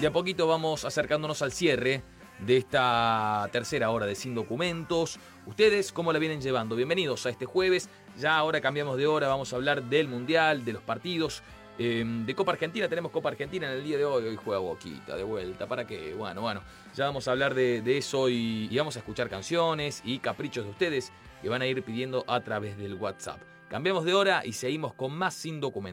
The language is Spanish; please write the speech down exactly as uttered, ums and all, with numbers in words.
de a poquito vamos acercándonos al cierre de esta tercera hora de Sin Documentos. ¿Ustedes cómo la vienen llevando? Bienvenidos a este jueves. Ya ahora cambiamos de hora, vamos a hablar del Mundial, de los partidos. Eh, de Copa Argentina, tenemos Copa Argentina en el día de hoy. Hoy juega Boquita de vuelta. ¿Para qué? Bueno, bueno, ya vamos a hablar de, de eso y, y vamos a escuchar canciones y caprichos de ustedes que van a ir pidiendo a través del WhatsApp. Cambiamos de hora y seguimos con más Sin Documentos.